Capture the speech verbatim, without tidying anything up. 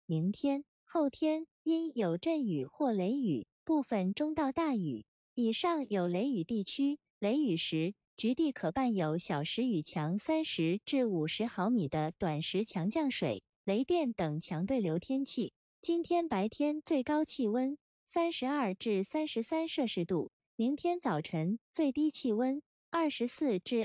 明天、后天阴有阵雨或雷雨，部分中到大雨。以上有雷雨地区，雷雨时，局地可伴有小时雨强三十至五十毫米的短时强降水、雷电等强对流天气。今天白天最高气温三十二至三十三摄氏度，明天早晨最低气温二十四至